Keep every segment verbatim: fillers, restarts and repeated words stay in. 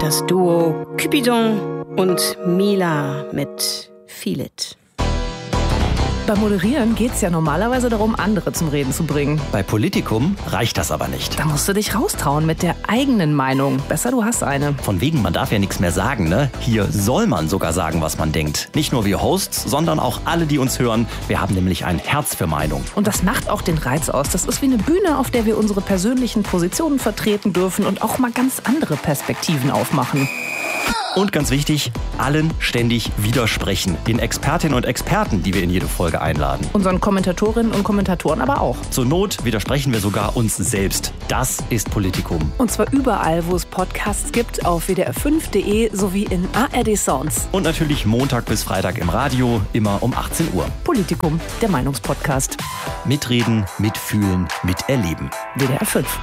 Das Duo Cupidon und Mila mit Feel It. Beim Moderieren geht es ja normalerweise darum, andere zum Reden zu bringen. Bei Politikum reicht das aber nicht. Da musst du dich raustrauen mit der eigenen Meinung. Besser, du hast eine. Von wegen, man darf ja nichts mehr sagen, ne? Hier soll man sogar sagen, was man denkt. Nicht nur wir Hosts, sondern auch alle, die uns hören. Wir haben nämlich ein Herz für Meinung. Und das macht auch den Reiz aus. Das ist wie eine Bühne, auf der wir unsere persönlichen Positionen vertreten dürfen und auch mal ganz andere Perspektiven aufmachen. Und ganz wichtig, allen ständig widersprechen. Den Expertinnen und Experten, die wir in jede Folge einladen. Unseren Kommentatorinnen und Kommentatoren aber auch. Zur Not widersprechen wir sogar uns selbst. Das ist Politikum. Und zwar überall, wo es Podcasts gibt, auf w d r fünf punkt d e sowie in A R D Sounds. Und natürlich Montag bis Freitag im Radio, immer um achtzehn Uhr. Politikum, der Meinungspodcast. Mitreden, mitfühlen, miterleben. W D R fünf.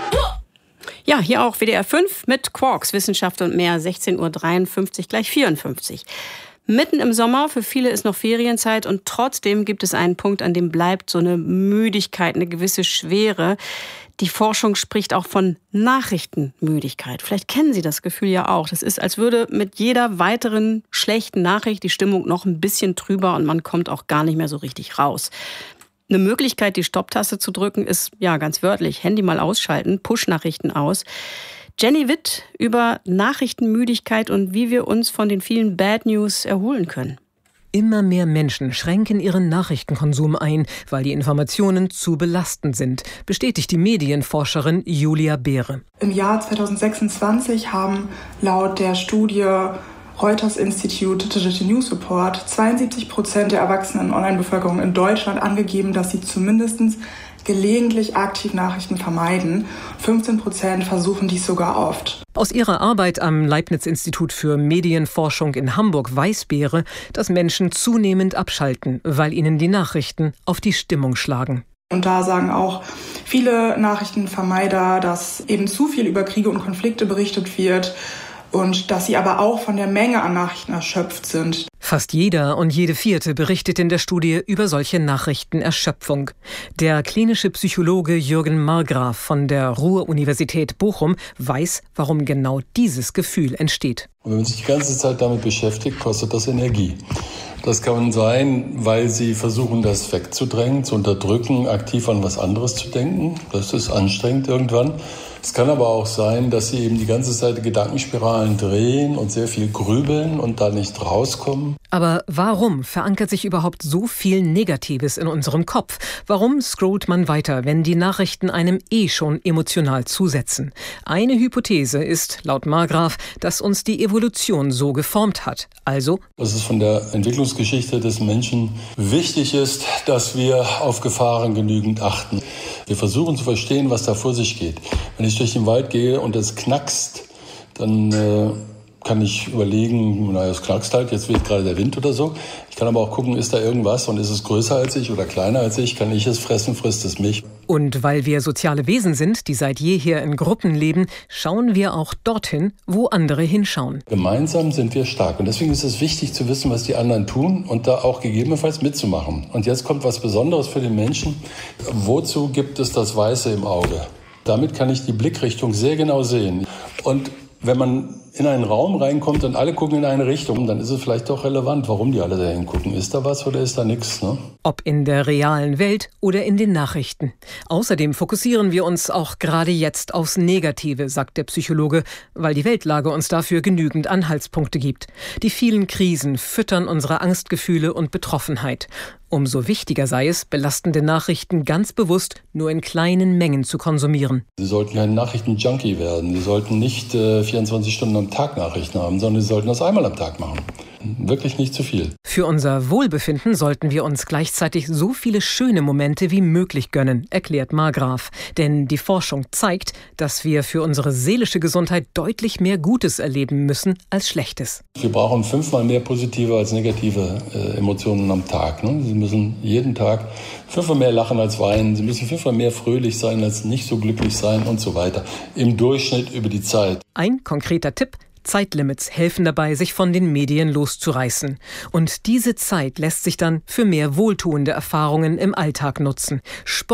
Ja, hier auch W D R fünf mit Quarks, Wissenschaft und mehr, sechzehn Uhr dreiundfünfzig, gleich vierundfünfzig. Mitten im Sommer, für viele ist noch Ferienzeit und trotzdem gibt es einen Punkt, an dem bleibt so eine Müdigkeit, eine gewisse Schwere. Die Forschung spricht auch von Nachrichtenmüdigkeit. Vielleicht kennen Sie das Gefühl ja auch. Das ist, als würde mit jeder weiteren schlechten Nachricht die Stimmung noch ein bisschen trüber und man kommt auch gar nicht mehr so richtig raus. Eine Möglichkeit, die Stopptaste zu drücken, ist ja ganz wörtlich, Handy mal ausschalten, Push-Nachrichten aus. Jenny Witt über Nachrichtenmüdigkeit und wie wir uns von den vielen Bad News erholen können. Immer mehr Menschen schränken ihren Nachrichtenkonsum ein, weil die Informationen zu belastend sind, bestätigt die Medienforscherin Julia Beere. Im Jahr zweitausendsechsundzwanzig haben laut der Studie Reuters Institute Digital News Report zweiundsiebzig Prozent der erwachsenen Online-Bevölkerung in Deutschland angegeben, dass sie zumindest gelegentlich aktiv Nachrichten vermeiden. fünfzehn Prozent versuchen dies sogar oft. Aus ihrer Arbeit am Leibniz-Institut für Medienforschung in Hamburg weiß Beere, dass Menschen zunehmend abschalten, weil ihnen die Nachrichten auf die Stimmung schlagen. Und da sagen auch viele Nachrichtenvermeider, dass eben zu viel über Kriege und Konflikte berichtet wird, und dass sie aber auch von der Menge an Nachrichten erschöpft sind. Fast jeder und jede Vierte berichtet in der Studie über solche Nachrichtenerschöpfung. Der klinische Psychologe Jürgen Margraf von der Ruhr-Universität Bochum weiß, warum genau dieses Gefühl entsteht. Und wenn man sich die ganze Zeit damit beschäftigt, kostet das Energie. Das kann sein, weil sie versuchen, das wegzudrängen, zu unterdrücken, aktiv an was anderes zu denken. Das ist anstrengend irgendwann. Es kann aber auch sein, dass sie eben die ganze Zeit Gedankenspiralen drehen und sehr viel grübeln und da nicht rauskommen. Aber warum verankert sich überhaupt so viel Negatives in unserem Kopf? Warum scrollt man weiter, wenn die Nachrichten einem eh schon emotional zusetzen? Eine Hypothese ist, laut Margraf, dass uns die Evolution so geformt hat. Also, dass es von der Entwicklungsgeschichte des Menschen wichtig ist, dass wir auf Gefahren genügend achten. Wir versuchen zu verstehen, was da vor sich geht. Wenn ich durch den Wald gehe und es knackst, dann äh, kann ich überlegen, naja, es knackst halt, jetzt weht gerade der Wind oder so. Ich kann aber auch gucken, ist da irgendwas und ist es größer als ich oder kleiner als ich? Kann ich es fressen, frisst es mich? Und weil wir soziale Wesen sind, die seit jeher in Gruppen leben, schauen wir auch dorthin, wo andere hinschauen. Gemeinsam sind wir stark und deswegen ist es wichtig zu wissen, was die anderen tun und da auch gegebenenfalls mitzumachen. Und jetzt kommt was Besonderes für den Menschen. Wozu gibt es das Weiße im Auge? Damit kann ich die Blickrichtung sehr genau sehen. Und wenn man in einen Raum reinkommt und alle gucken in eine Richtung, dann ist es vielleicht doch relevant, warum die alle dahin gucken. Ist da was oder ist da nichts, ne? Ob in der realen Welt oder in den Nachrichten. Außerdem fokussieren wir uns auch gerade jetzt aufs Negative, sagt der Psychologe, weil die Weltlage uns dafür genügend Anhaltspunkte gibt. Die vielen Krisen füttern unsere Angstgefühle und Betroffenheit. Umso wichtiger sei es, belastende Nachrichten ganz bewusst nur in kleinen Mengen zu konsumieren. Sie sollten kein Nachrichten-Junkie werden. Sie sollten nicht äh, vierundzwanzig Stunden am Tag Nachrichten haben, sondern Sie sollten das einmal am Tag machen. Wirklich nicht zu viel. Für unser Wohlbefinden sollten wir uns gleichzeitig so viele schöne Momente wie möglich gönnen, erklärt Margraf. Denn die Forschung zeigt, dass wir für unsere seelische Gesundheit deutlich mehr Gutes erleben müssen als Schlechtes. Wir brauchen fünfmal mehr positive als negative äh, Emotionen am Tag. Ne? Sie müssen jeden Tag fünfmal mehr lachen als weinen. Sie müssen fünfmal mehr fröhlich sein als nicht so glücklich sein und so weiter. Im Durchschnitt über die Zeit. Ein konkreter Tipp: Zeitlimits helfen dabei, sich von den Medien loszureißen. Und diese Zeit lässt sich dann für mehr wohltuende Erfahrungen im Alltag nutzen. Sport,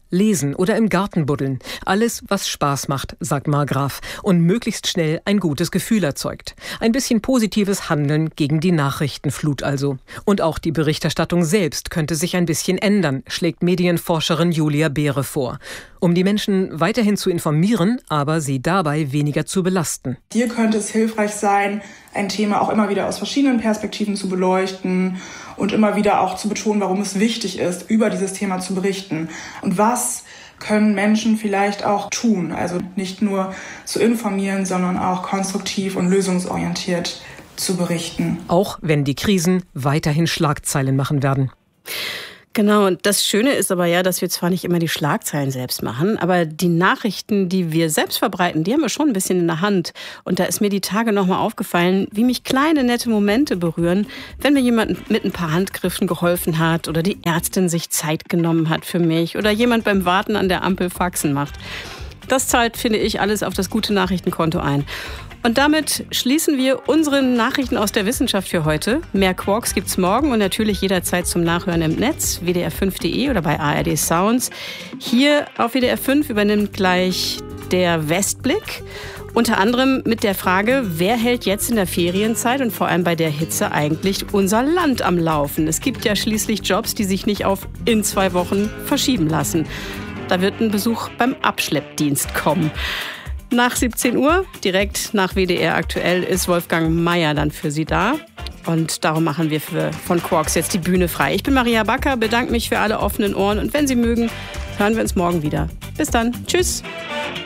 lesen oder im Garten buddeln. Alles, was Spaß macht, sagt Margraf, und möglichst schnell ein gutes Gefühl erzeugt. Ein bisschen positives Handeln gegen die Nachrichtenflut also. Und auch die Berichterstattung selbst könnte sich ein bisschen ändern, schlägt Medienforscherin Julia Beere vor. Um die Menschen weiterhin zu informieren, aber sie dabei weniger zu belasten. Hier könnte es hilfreich sein, ein Thema auch immer wieder aus verschiedenen Perspektiven zu beleuchten und immer wieder auch zu betonen, warum es wichtig ist, über dieses Thema zu berichten. Und was können Menschen vielleicht auch tun? Also nicht nur zu informieren, sondern auch konstruktiv und lösungsorientiert zu berichten. Auch wenn die Krisen weiterhin Schlagzeilen machen werden. Genau, und das Schöne ist aber ja, dass wir zwar nicht immer die Schlagzeilen selbst machen, aber die Nachrichten, die wir selbst verbreiten, die haben wir schon ein bisschen in der Hand. Und da ist mir die Tage nochmal aufgefallen, wie mich kleine, nette Momente berühren, wenn mir jemand mit ein paar Handgriffen geholfen hat oder die Ärztin sich Zeit genommen hat für mich oder jemand beim Warten an der Ampel Faxen macht. Das zahlt, finde ich, alles auf das gute Nachrichtenkonto ein. Und damit schließen wir unsere Nachrichten aus der Wissenschaft für heute. Mehr Quarks gibt's morgen und natürlich jederzeit zum Nachhören im Netz, w d r fünf punkt d e oder bei A R D Sounds. Hier auf W D R fünf übernimmt gleich der Westblick. Unter anderem mit der Frage, wer hält jetzt in der Ferienzeit und vor allem bei der Hitze eigentlich unser Land am Laufen? Es gibt ja schließlich Jobs, die sich nicht auf in zwei Wochen verschieben lassen. Da wird ein Besuch beim Abschleppdienst kommen. Nach siebzehn Uhr, direkt nach W D R aktuell, ist Wolfgang Meier dann für Sie da. Und darum machen wir für, von Quarks jetzt die Bühne frei. Ich bin Maria Backer, bedanke mich für alle offenen Ohren. Und wenn Sie mögen, hören wir uns morgen wieder. Bis dann. Tschüss.